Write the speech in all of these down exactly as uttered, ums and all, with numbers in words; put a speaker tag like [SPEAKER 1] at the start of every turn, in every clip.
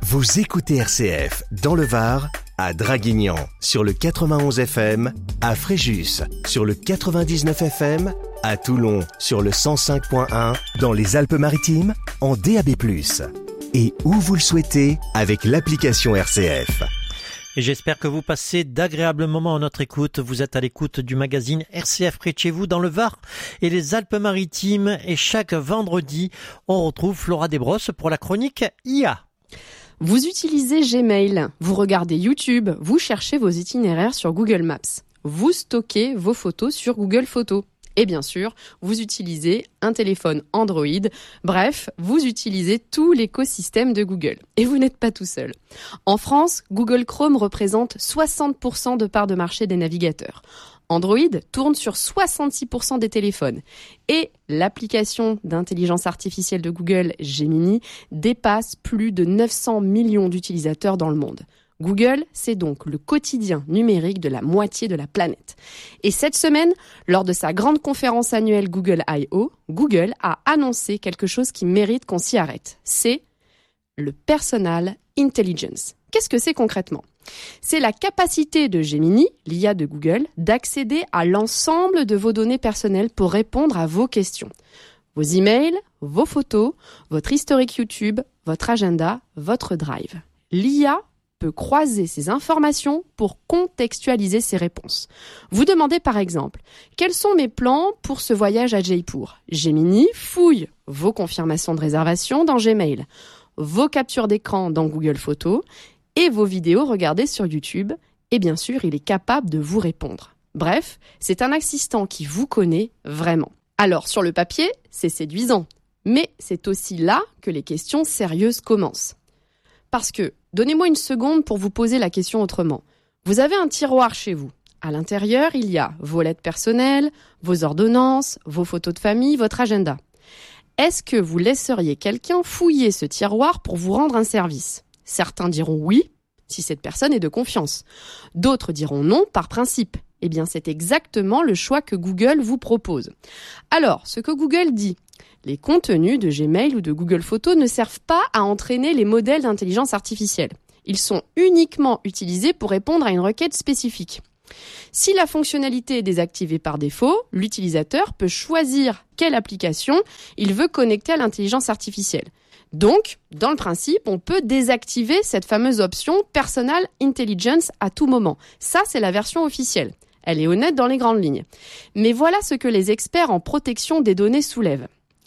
[SPEAKER 1] Vous écoutez R C F dans le Var, à Draguignan sur le quatre-vingt-onze F M, à Fréjus sur le quatre-vingt-dix-neuf F M, à Toulon sur le cent cinq point un, dans les Alpes-Maritimes en D A B plus. Et où vous le souhaitez avec l'application R C F.
[SPEAKER 2] Et j'espère que vous passez d'agréables moments à notre écoute. Vous êtes à l'écoute du magazine R C F près de chez vous dans le Var et les Alpes-Maritimes. Et chaque vendredi, on retrouve Flora Desbrosses pour la chronique I A.
[SPEAKER 3] Vous utilisez Gmail, vous regardez YouTube, vous cherchez vos itinéraires sur Google Maps. Vous stockez vos photos sur Google Photos. Et bien sûr, vous utilisez un téléphone Android. Bref, vous utilisez tout l'écosystème de Google. Et vous n'êtes pas tout seul. En France, Google Chrome représente soixante pour cent de part de marché des navigateurs. Android tourne sur soixante-six pour cent des téléphones. Et l'application d'intelligence artificielle de Google, Gemini, dépasse plus de neuf cents millions d'utilisateurs dans le monde. Google, c'est donc le quotidien numérique de la moitié de la planète. Et cette semaine, lors de sa grande conférence annuelle Google I O, Google a annoncé quelque chose qui mérite qu'on s'y arrête. C'est le Personal Intelligence. Qu'est-ce que c'est concrètement ? C'est la capacité de Gemini, l'I A de Google, d'accéder à l'ensemble de vos données personnelles pour répondre à vos questions. Vos emails, vos photos, votre historique YouTube, votre agenda, votre drive. L'I A peut croiser ces informations pour contextualiser ses réponses. Vous demandez par exemple, quels sont mes plans pour ce voyage à Jaipur ? Gemini fouille vos confirmations de réservation dans Gmail, vos captures d'écran dans Google Photos et vos vidéos regardées sur YouTube. Et bien sûr, il est capable de vous répondre. Bref, c'est un assistant qui vous connaît vraiment. Alors, sur le papier, c'est séduisant. Mais c'est aussi là que les questions sérieuses commencent. Parce que, donnez-moi une seconde pour vous poser la question autrement. Vous avez un tiroir chez vous. À l'intérieur, il y a vos lettres personnelles, vos ordonnances, vos photos de famille, votre agenda. Est-ce que vous laisseriez quelqu'un fouiller ce tiroir pour vous rendre un service ? Certains diront oui, si cette personne est de confiance. D'autres diront non, par principe. Eh bien, c'est exactement le choix que Google vous propose. Alors, ce que Google dit, les contenus de Gmail ou de Google Photos ne servent pas à entraîner les modèles d'intelligence artificielle. Ils sont uniquement utilisés pour répondre à une requête spécifique. Si la fonctionnalité est désactivée par défaut, l'utilisateur peut choisir quelle application il veut connecter à l'intelligence artificielle. Donc, dans le principe, on peut désactiver cette fameuse option Personal Intelligence à tout moment. Ça, c'est la version officielle. Elle est honnête dans les grandes lignes. Mais voilà ce que les experts en protection des données soulèvent.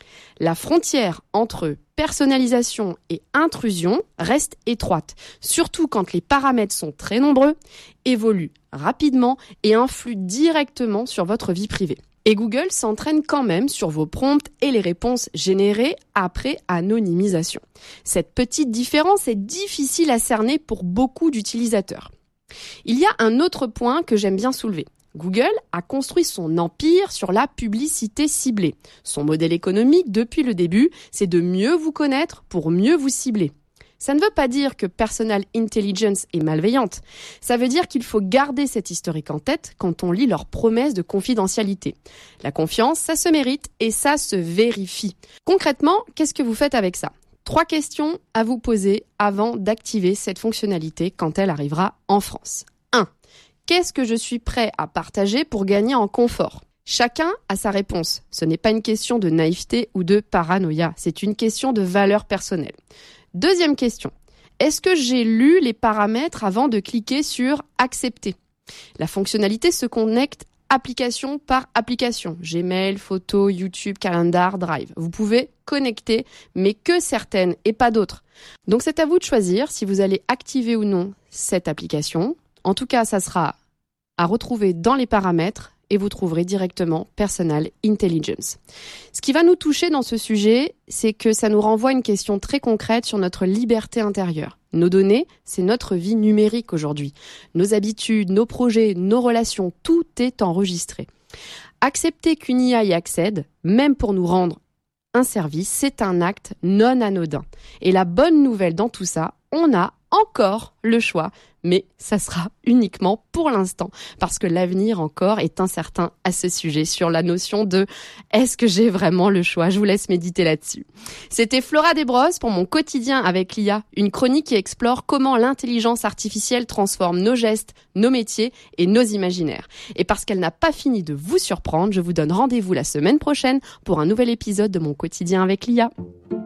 [SPEAKER 3] La frontière entre personnalisation et intrusion reste étroite, surtout quand les paramètres sont très nombreux, évoluent rapidement et influent directement sur votre vie privée. Et Google s'entraîne quand même sur vos prompts et les réponses générées après anonymisation. Cette petite différence est difficile à cerner pour beaucoup d'utilisateurs. Il y a un autre point que j'aime bien soulever. Google a construit son empire sur la publicité ciblée. Son modèle économique, depuis le début, c'est de mieux vous connaître pour mieux vous cibler. Ça ne veut pas dire que Personal Intelligence est malveillante. Ça veut dire qu'il faut garder cet historique en tête quand on lit leurs promesses de confidentialité. La confiance, ça se mérite et ça se vérifie. Concrètement, qu'est-ce que vous faites avec ça ? Trois questions à vous poser avant d'activer cette fonctionnalité quand elle arrivera en France. un. Qu'est-ce que je suis prêt à partager pour gagner en confort ? Chacun a sa réponse. Ce n'est pas une question de naïveté ou de paranoïa, c'est une question de valeur personnelle. Deuxième question. Est-ce que j'ai lu les paramètres avant de cliquer sur « Accepter » ? La fonctionnalité se connecte application par application. Gmail, photos, YouTube, Calendar, Drive. Vous pouvez connecter, mais que certaines et pas d'autres. Donc c'est à vous de choisir si vous allez activer ou non cette application. En tout cas, ça sera à retrouver dans les paramètres et vous trouverez directement Personal Intelligence. Ce qui va nous toucher dans ce sujet, c'est que ça nous renvoie à une question très concrète sur notre liberté intérieure. Nos données, c'est notre vie numérique aujourd'hui. Nos habitudes, nos projets, nos relations, tout est enregistré. Accepter qu'une I A y accède, même pour nous rendre un service, c'est un acte non anodin. Et la bonne nouvelle dans tout ça, on a encore le choix, mais ça sera uniquement pour l'instant, parce que l'avenir encore est incertain à ce sujet, sur la notion de « est-ce que j'ai vraiment le choix ?» Je vous laisse méditer là-dessus. C'était Flora Desbrosses pour mon quotidien avec l'I A, une chronique qui explore comment l'intelligence artificielle transforme nos gestes, nos métiers et nos imaginaires. Et parce qu'elle n'a pas fini de vous surprendre, je vous donne rendez-vous la semaine prochaine pour un nouvel épisode de mon quotidien avec l'I A.